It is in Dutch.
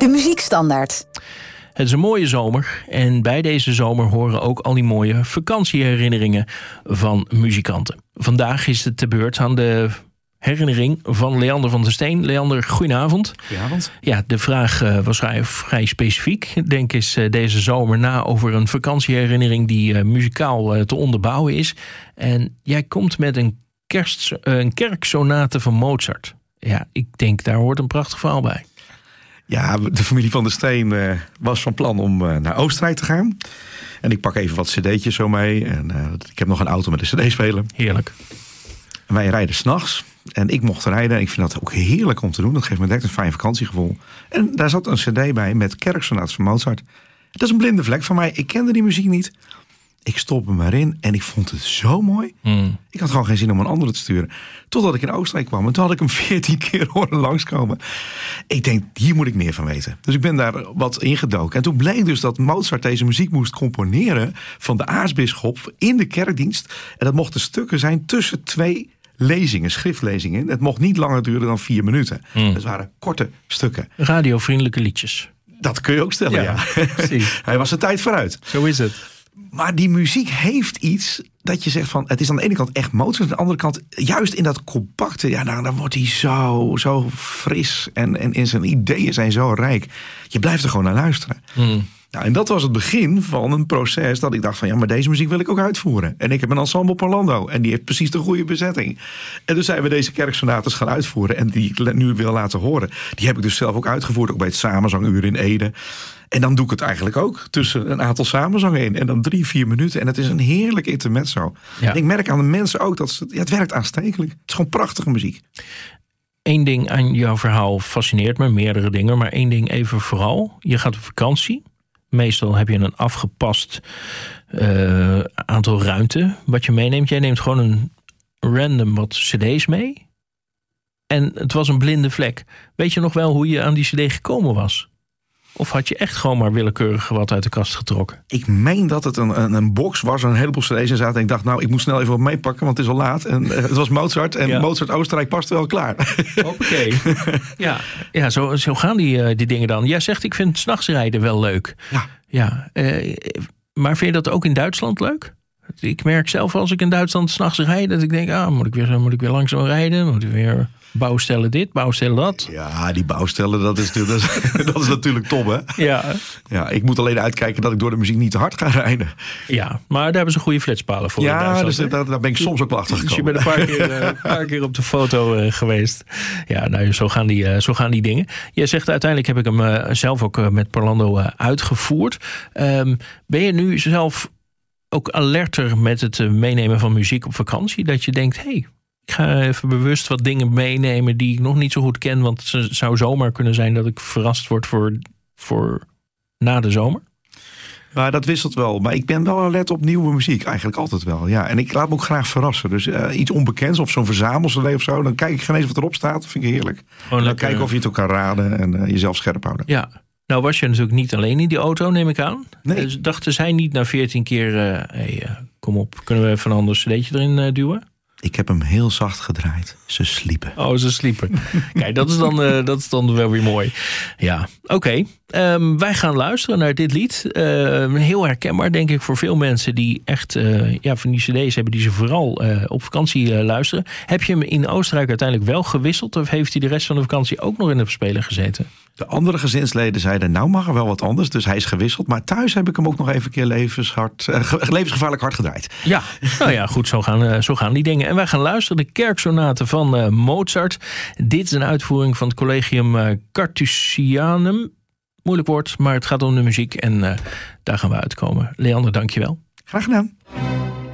De muziekstandaard. Het is een mooie zomer en bij deze zomer horen ook al die mooie vakantieherinneringen van muzikanten. Vandaag is het te beurt aan de herinnering van Leander van der Steen. Leander, goedenavond. Goedenavond. Ja, de vraag was vrij specifiek. Denk eens deze zomer na over een vakantieherinnering die muzikaal te onderbouwen is. En jij komt met een kerksonate van Mozart. Ja, ik denk daar hoort een prachtig verhaal bij. Ja, de familie van der Steen was van plan om naar Oostenrijk te gaan. En ik pak even wat cd'tjes zo mee. En ik heb nog een auto met een cd-speler. Heerlijk. En wij rijden 's nachts. En ik mocht rijden. En ik vind dat ook heerlijk om te doen. Dat geeft me direct een fijn vakantiegevoel. En daar zat een cd bij met kerksonates van Mozart. Dat is een blinde vlek van mij. Ik kende die muziek niet. Ik stop hem erin en ik vond het zo mooi. Ik had gewoon geen zin om een andere te sturen. Totdat ik in Oostenrijk kwam. En toen had ik hem 14 keer horen langskomen. Ik denk, hier moet ik meer van weten. Dus ik ben daar wat ingedoken. En toen bleek dus dat Mozart deze muziek moest componeren van de aartsbisschop in de kerkdienst. En dat mochten stukken zijn tussen 2 lezingen, schriftlezingen. Het mocht niet langer duren dan 4 minuten. Het waren korte stukken. Radiovriendelijke liedjes. Dat kun je ook stellen, ja. Precies. Hij was de tijd vooruit. Zo is het. Maar die muziek heeft iets dat je zegt van, het is aan de ene kant echt Mozart, aan de andere kant juist in dat compacte, ja, dan wordt hij zo fris en in zijn ideeën zijn zo rijk. Je blijft er gewoon naar luisteren. Nou, en dat was het begin van een proces dat ik dacht van, ja, maar deze muziek wil ik ook uitvoeren. En ik heb een ensemble Parlando en die heeft precies de goede bezetting. En dus zijn we deze kerksonates gaan uitvoeren en die ik nu wil laten horen. Die heb ik dus zelf ook uitgevoerd, ook bij het Samenzanguur in Ede. En dan doe ik het eigenlijk ook tussen een aantal samenzangen in. En dan 3-4 minuten. En het is een heerlijk intermezzo. Ja. En ik merk aan de mensen ook dat het werkt aanstekelijk. Het is gewoon prachtige muziek. Eén ding aan jouw verhaal fascineert me. Meerdere dingen. Maar 1 ding even vooral. Je gaat op vakantie. Meestal heb je een afgepast aantal ruimte wat je meeneemt. Jij neemt gewoon een random wat cd's mee. En het was een blinde vlek. Weet je nog wel hoe je aan die cd gekomen was? Of had je echt gewoon maar willekeurig wat uit de kast getrokken? Ik meen dat het een box was, een heleboel cd's in zaten. En ik dacht, nou, ik moet snel even wat meepakken, want het is al laat. En het was Mozart. En ja. Mozart Oostenrijk past wel klaar. Oké. Ja, zo gaan die dingen dan. Jij zegt, ik vind 's nachts rijden wel leuk. Ja. Maar vind je dat ook in Duitsland leuk? Ik merk zelf als ik in Duitsland 's nachts rijd, dat ik denk, moet ik weer langzaam rijden? Moet ik weer bouwstellen dit, bouwstellen dat? Ja, die bouwstellen, dat is natuurlijk top, hè? Ja, ik moet alleen uitkijken dat ik door de muziek niet te hard ga rijden. Ja, maar daar hebben ze goede flitspalen voor. Ja, dus daar ben ik soms ook wel achter gekomen. Dus je bent een paar keer op de foto geweest. Ja, nou, zo gaan die dingen. Jij zegt, uiteindelijk heb ik hem zelf ook met Parlando uitgevoerd. Ben je nu zelf ook alerter met het meenemen van muziek op vakantie? Dat je denkt, ik ga even bewust wat dingen meenemen die ik nog niet zo goed ken. Want het zou zomaar kunnen zijn dat ik verrast word voor na de zomer. Ja, dat wisselt wel. Maar ik ben wel alert op nieuwe muziek. Eigenlijk altijd wel. Ja. En ik laat me ook graag verrassen. Dus iets onbekends of zo'n verzamel-cd of zo. Dan kijk ik geen eens wat erop staat. Dat vind ik heerlijk. En dan kijken of je het ook kan raden en jezelf scherp houden. Ja. Nou was je natuurlijk niet alleen in die auto, neem ik aan. Nee. Dus dachten zij niet na 14 keer... kom op, kunnen we even een ander cd'tje erin duwen? Ik heb hem heel zacht gedraaid. Ze sliepen. Oh, ze sliepen. Kijk, dat is dan wel weer mooi. Ja, oké. Wij gaan luisteren naar dit lied. Heel herkenbaar, denk ik, voor veel mensen die echt van die cd's hebben die ze vooral op vakantie luisteren. Heb je hem in Oostenrijk uiteindelijk wel gewisseld? Of heeft hij de rest van de vakantie ook nog in de speler gezeten? De andere gezinsleden zeiden, nou mag er wel wat anders. Dus hij is gewisseld. Maar thuis heb ik hem ook nog even een keer levensgevaarlijk hard gedraaid. Ja, nou ja, goed, zo gaan die dingen. En wij gaan luisteren de kerksonate van Mozart. Dit is een uitvoering van het Collegium Carthusianum. Moeilijk woord, maar het gaat om de muziek. En daar gaan we uitkomen. Leander, dank je wel. Graag gedaan.